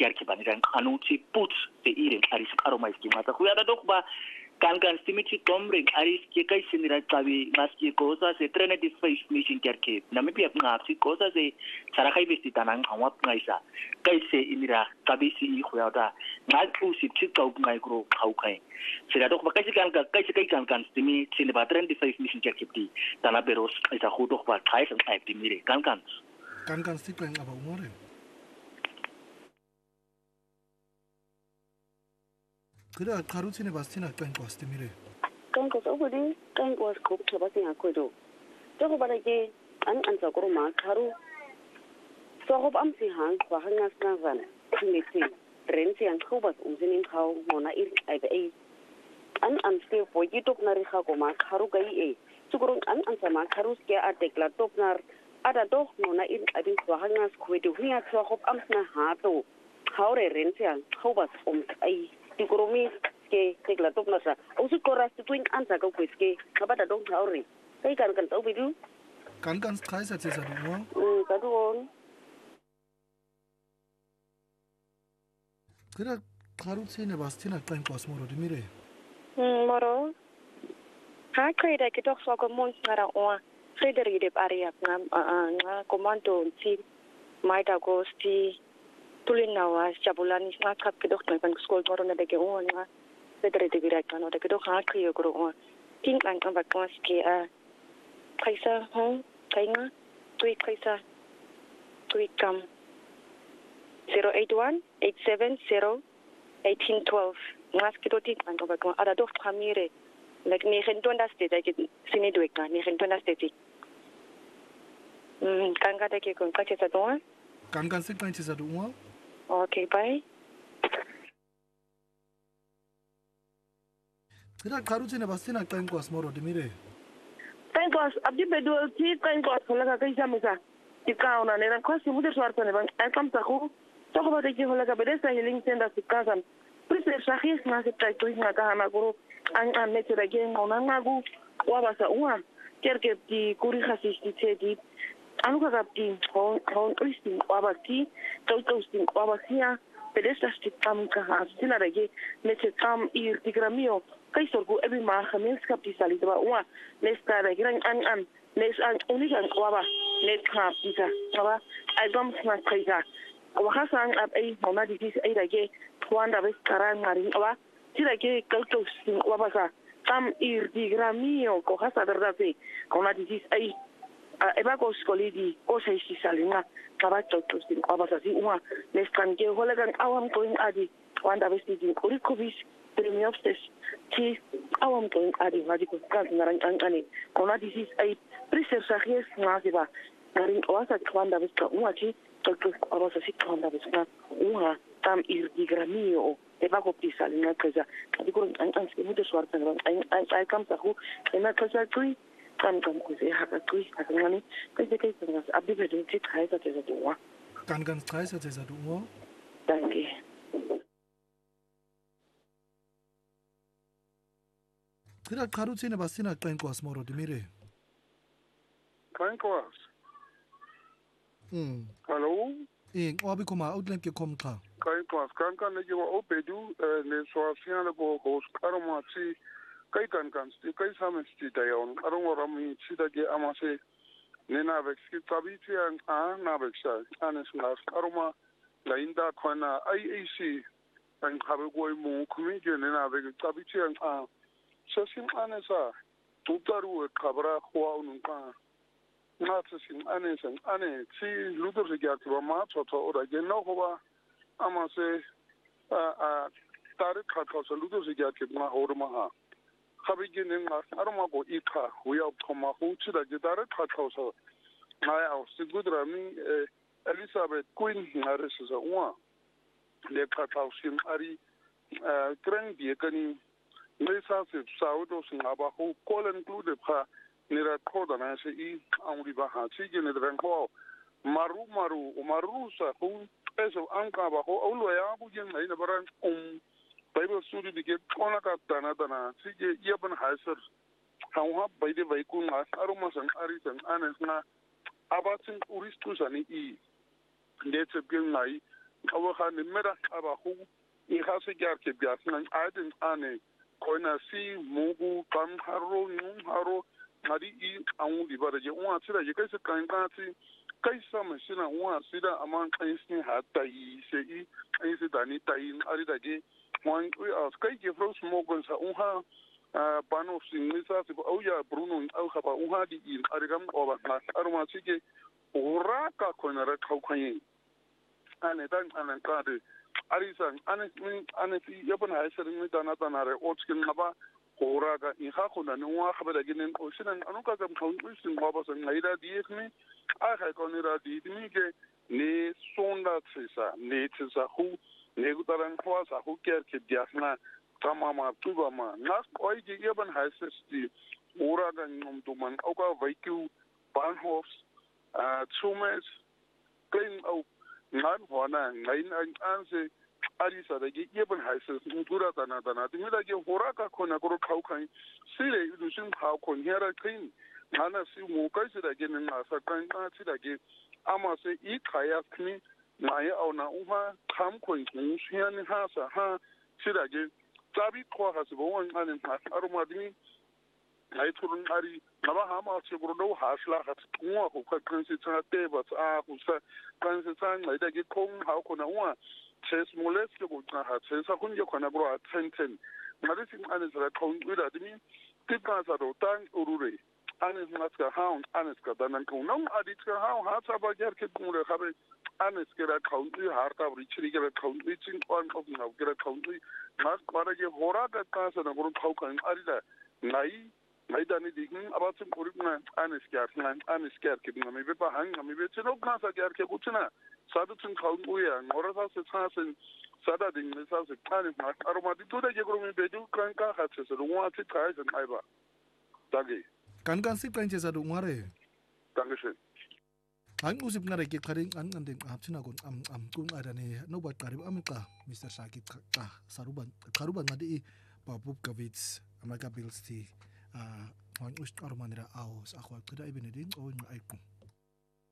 kerk bani dan kanuti put te iren aris aromais ki mata kuya da dok ba kan stimiti tomring aris ki kai sinira tabi maski kosa se trene di face mission kerke namibia ngapsi kosa se sarakai besti tanang awap ngaisa kai se inira tabi si kuya da ngal si tikau ngai gro kau kai sira dok ba kai kan stimi sine ba trene di face mission kerke di tana beros isa khudok ba thai sang ai timire kan stiklang aba umore 그래 가루치네 바스티나 깡고 스티미레 깡고 소고디 깡고 스콥 쳐바싱 아코도 저거 바라게 안 안자고로 마 가루 소곱 암시 한 과항나스나간 미티 렌시 안 코바스 우진인 카오 모나 일 아이베 안 안스테 포기 톡나리 하고 마 가루 가이에 주고론 안 안자마 가루스게 아데클라 톡나 아다도 모나 일 아빈 과항나스 코에도 후야 소곱 암스나 하도 하오레 렌시 안 코바스 아이 Dikoromi ke tegla top nasa usu koras tuing ansa ko kwiske kabada dong tauri kai kan tau bidu kan kaisa tsa duwa kaduon 그래 가루치네 바스티나 깡 코스모로 디미레 moro ha kreda ke dok so ko mon ngara o Frederick de Paria nga komando ti maida gosti tulinawa chabulani nga kap ke dok kan skol moro na de ke o nga Frederick de Virak no de ke dok ha kriyo gro o king an kan bakwas ke kaisa kainga tui kaisa tui kam 081-870-1812 ngas kito tik an ko bakwa ada dof kamire like ni rentonda state ke sini dueka ni rentonda state kan ga ke kon ka chesa do kan sik kan chesa do okay bye 그래 가루치네 바스티나 깡 코스모로 디미레 Tengos abdi bedul ti tengos hola ka isa musa tikauna ne ran kwasi mude swarta ne ban akam taku to ko de ki hola ka bede sa healing senda sikasan prise shahis na se tai tu na ka na guru an ne tira ge ngona ngagu wa basa uwa kerke ti kuri khasisti te di anu ka abdi hon kristin wa bati to kristin wa basia bede sa stikam ka hasina rege ne te kam ir tigramio kai sorgu ebi ma khamis kapti sali ba uwa nesta da giran an nes an unikan kwaba ne ka pita ba ai gam sna kaisa wa hasan ab ai mama di dis ai dage wanda be karan marin ba tira ke kalto sin wa ba kam ir di gramio ko hasa verdade ona di dis ai eba ko skoli di ko sai si salina ka ba to sin wa ba si uwa nestan ke holagan awam ko adi wanda be si di urikovis premiopstes ki awam ko adi vadi ko kan naran ani ona disease ai preser sahies ngasiba narin oasa kwanda beska uachi to oasa si kwanda beska uha tam irdigramio e va ko pisali na kaza adiko an ske mude swarta ai kam sahu ena kaza tui kan ko se haka tui akangani kai tsangas abdi bedun ti khaisa teza duwa kan khaisa teza duwa danke 그래 가루치네 바스티나 깡 코스모로 디미레 Kankwas. Hallo? Obi koma outlemke komka. Kankwas. Kankan ne wa opedu ne swasiana go hos karomati kai kankan sti kai samesti dayon. Arongo rami sida ge amase ne na vexki tabiti an na vexa anes nas karoma la inda kwana IAC an habe goy mu kumige ne na vexki tabiti an Sasin anesa tutaru kabra khwa unka natsin anesan ane si ludur se gyati ba ma toto ora ge no hoba amase tarik khatha se ludur se gyati ma horma ha khabi ge ne ma arma go ikha huya thoma hu chida ge tarik khatha so ai au sigudra mi Elizabeth Queen ngaris so wa le khatha sim ari tren bi kani Nesa se saudo singaba ho call include pa nira koda na se I amri ba ha sige ne dran ko maru sa ho eso anka ba ho aulo ya bu gen na baran bible study dige kona ka dana sige yaban haisar han ha baide bai kun na aruma san ari san anes na abatin uristu sani I ndetse gen nai awa ga ne mera aba go I ga se ke ke bia sna a den ane koina si mugu kam haro nung haro ngadi I awu di bara je wa tsira je kai se kan ka ti kai sa me sina wa sida aman kai sin ha tai se I se dani tai ari da je wan as kai ke fro smogon sa unha pano sin nisa se au ya Bruno au ga ba unha di ari gam oba na arma sike ora ka koina ra khau khai ane dan anan ka de arisan ane si yapan haisar ni dana re otskin ngaba ora ka in ha khona ni wa khabada ginen o sinan anu ka gam khau usin ngaba san ngaida di ni a kha ko ni ra di ni ke ne sonda tsisa ne tsisa hu ne gutaran khwa sa hu ker ke diasna tamama tubama nas oi ji yapan haisar sti ora ka ngom tuman au ka vaiku bahnhofs Thomas klein au ngan hona ngain anse arisa da ge yeben haise ngura dana dimi da ge horaka kona gro khau khai sire idusin khau kon hera klein ngana si mo kai se da ge na sa kan na si da ge ama se I khaya kni mai au na uha kham kon ku sian ha sa ha si da ge tabi ko ha se bo wan anen ha aruma dimi ai turun ari naba hama se gurdo hasla hat ngwa ko ka kan se ta te ba a ku sa kan se san ngai da ge kong ha ko na wa ses moles ke ko na ha ses sa kun je ko na bro a tenten ngari sin ane sa kong ida dimi ti ka sa do tan urure ane na ska ha ane ska da nan ko non adi ska ha sa ba ger ke kun re khabe ane ska ra kong I har ta bri chiri ge kong I chin on of na ge kong I mas para ge hora da ka sa na gro khau kan ari da ngai Maidani digin abatun kurikna anisker ke ngami be pa hang ngami be chino kasa kyar ke kuchna sadu tun khaun uya ngora sa se thasen sada ding ne sa se kani ma aroma di tuda je gromi be du kan ka khatse so wa ti kai san aiba dagi kan si kan je sa du ngare dankeschön ang usip ngare ke kharing an ding apchina gon am kung adane no ba karib amika Mr. Shakib ka saruban ngadi Babub Kavits Amaka Bilsti wan ust armanira aus akhwa kada ibene ding o aiku